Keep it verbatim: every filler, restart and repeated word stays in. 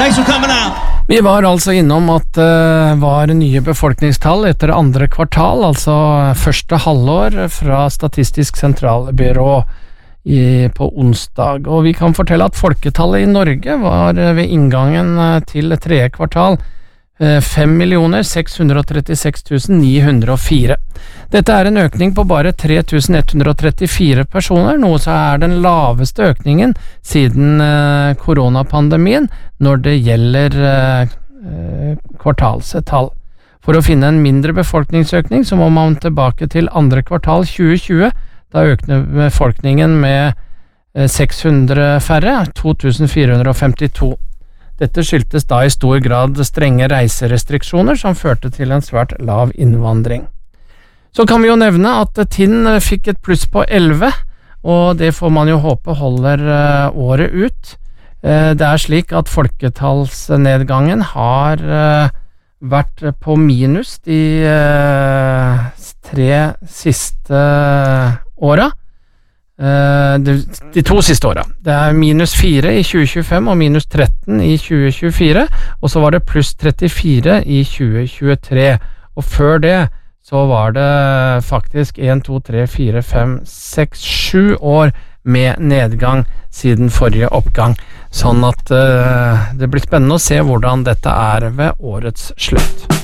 Thanks for coming out. Vi var altså innom at det var nye befolkningstall etter andre kvartal, altså første halvår fra Statistisk sentralbyrå i, på onsdag. Og vi kan fortelle at folketallet i Norge var ved inngangen til tredje kvartal fem millioner seks hundre og trettiseks tusen ni hundre og fire. Dette er en økning på bare tre tusen ett hundre og trettifire personer, noe som er den laveste økningen siden eh, koronapandemien når det gjelder eh, kvartalstall. For å finne en mindre befolkningsøkning så må man tilbake til andre kvartal tjue tjue, da økte befolkningen med eh, seks hundre færre, to tusen fire hundre og femtito. Dette skyldtes da i stor grad strenge reiserestriksjoner som førte til en svært lav innvandring. Så kan vi jo nevne at Tinn fikk et pluss på elleve, og det får man jo håpe holder året ut. Det er slik at folketallsnedgangen har vært på minus de tre siste åra. De, de to siste åra. Det er minus fire i tjue tjuefem og minus tretten i tjue tjuefire, og så var det pluss trettifire i tjue tjuetre, og før det så var det faktisk en, to, tre, fire, fem, seks, sju år med nedgang siden forrige oppgang, sånn at uh, det blir spennende å se hvordan dette er ved årets slutt.